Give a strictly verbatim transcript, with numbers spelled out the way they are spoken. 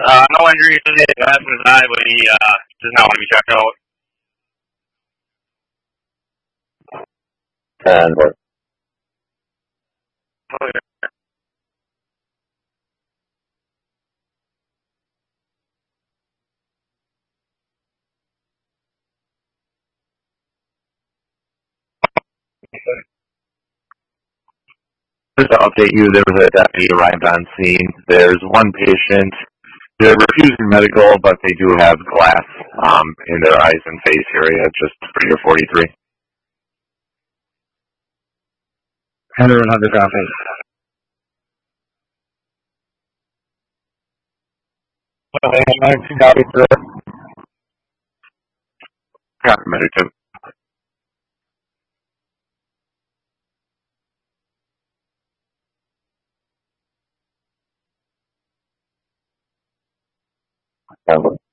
Uh, no injuries to the left in his eye, but he uh, does not want to be checked out. And what? Just to update you, there was a deputy arrived on scene. There's one patient. They're refusing medical, but they do have glass um, in their eyes and face area, just for your forty-three. Heather and Hunter Coffee. Copy, sir. Copy, Medic. Have